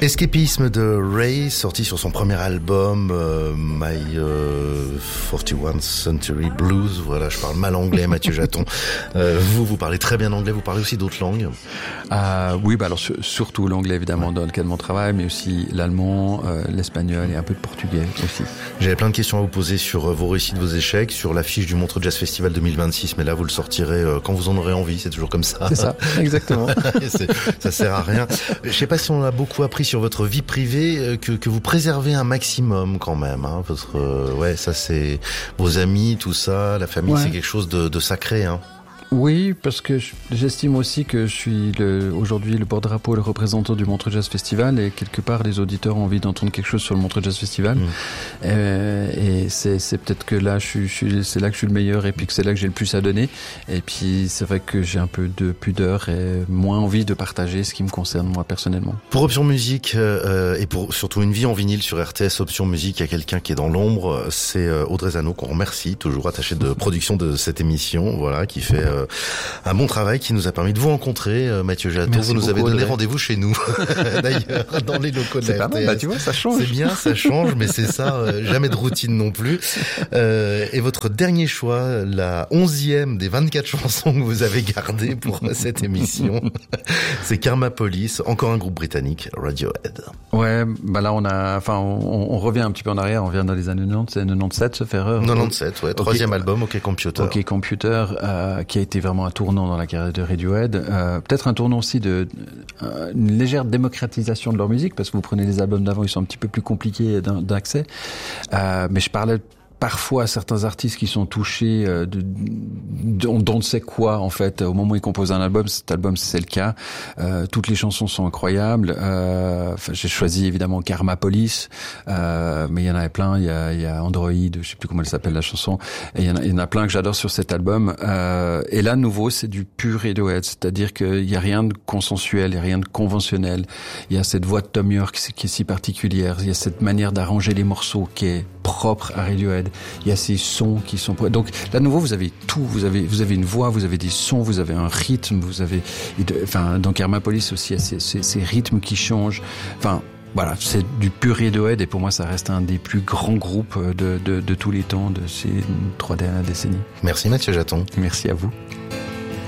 Escapisme de Ray, sorti sur son premier album My 41st Century Blues. Voilà, je parle mal anglais, Mathieu Jaton. Vous parlez très bien anglais, vous parlez aussi d'autres langues? Oui, alors surtout l'anglais évidemment, dans lequel on travaille, mais aussi l'allemand, l'espagnol et un peu de portugais aussi. J'avais plein de questions à vous poser sur vos réussites, vos échecs, sur l'affiche du Montreux Jazz Festival 2026, mais là vous le sortirez quand vous en aurez envie, c'est toujours comme ça. C'est ça, exactement. Ça sert à rien. Je sais pas si on a beaucoup appris sur votre vie privée, que vous préservez un maximum quand même, hein, ça c'est vos amis, tout ça, la famille, c'est quelque chose de sacré, hein. Oui, parce que j'estime aussi que je suis aujourd'hui le porte-drapeau et le représentant du Montreux Jazz Festival, et quelque part les auditeurs ont envie d'entendre quelque chose sur le Montreux Jazz Festival. Et c'est peut-être que là c'est là que je suis le meilleur, et puis que c'est là que j'ai le plus à donner. Et puis c'est vrai que j'ai un peu de pudeur et moins envie de partager ce qui me concerne moi personnellement. Pour Option Musique et pour surtout une vie en vinyle sur RTS Option Musique, il y a quelqu'un qui est dans l'ombre, c'est Audrey Zano, qu'on remercie, toujours attachée de production de cette émission, voilà, qui fait un bon travail, qui nous a permis de vous rencontrer, Mathieu Jaton. Merci vous nous avez beaucoup, donné Audrey. Rendez-vous chez nous, d'ailleurs, dans les locaux de la C'est pas mal, tu vois, ça change. C'est bien, ça change, mais c'est ça, jamais de routine non plus. Et votre dernier choix, la 11e des 24 chansons que vous avez gardées pour cette émission, c'est Karma Police, encore un groupe britannique, Radiohead. Ouais, là on revient un petit peu en arrière, on revient dans les années 90, c'est 97, sauf erreur. 97, ouais, troisième album, OK Computer. OK Computer, qui a été vraiment un tournant dans la carrière de Radiohead. Peut-être un tournant aussi une légère démocratisation de leur musique, parce que vous prenez les albums d'avant, ils sont un petit peu plus compliqués d'accès. Mais je parlais parfois à certains artistes qui sont touchés d'on ne sait quoi, en fait, au moment où ils composent un album. Cet album, c'est le cas. Toutes les chansons sont incroyables. J'ai choisi évidemment Karma Police, mais il y en avait plein. Il y a Android, je sais plus comment elle s'appelle la chanson. Et il y en a plein que j'adore sur cet album. Et là, nouveau, c'est du pur Radiohead, c'est-à-dire qu'il y a rien de consensuel, il y a rien de conventionnel. Il y a cette voix de Thom Yorke qui est si particulière. Il y a cette manière d'arranger les morceaux qui est propre à Radiohead. Il y a ces sons qui sont... Donc là, nouveau, vous avez tout. Vous avez une voix, vous avez des sons, vous avez un rythme, dans Karma Police aussi, il y a ces rythmes qui changent. Voilà, c'est du pur Radiohead, et pour moi, ça reste un des plus grands groupes de tous les temps, de ces 3 dernières décennies. Merci Mathieu Jaton. Merci à vous.